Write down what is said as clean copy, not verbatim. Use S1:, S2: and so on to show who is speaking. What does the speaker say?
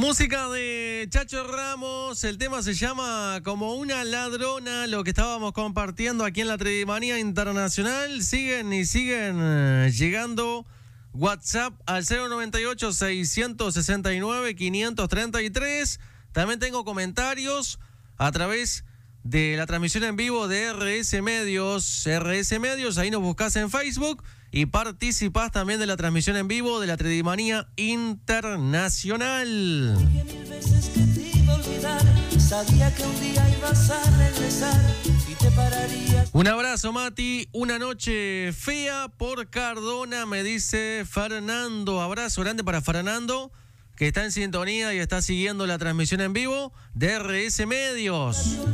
S1: Música de Chacho Ramos, el tema se llama Como una ladrona, lo que estábamos compartiendo aquí en la Tridimanía Internacional. Siguen llegando WhatsApp al 098-669-533. También tengo comentarios a través de la transmisión en vivo de RS Medios. RS Medios, ahí nos buscás en Facebook y participás también de la transmisión en vivo de la Tridimanía Internacional.
S2: Dije 1000 veces que te iba a olvidar, sabía que un día ibas a regresar y te pararías.
S1: Un abrazo, Mati. Una noche fea por Cardona, me dice Fernando. Abrazo grande para Fernando, que está en sintonía y está siguiendo la transmisión en vivo de RS Medios.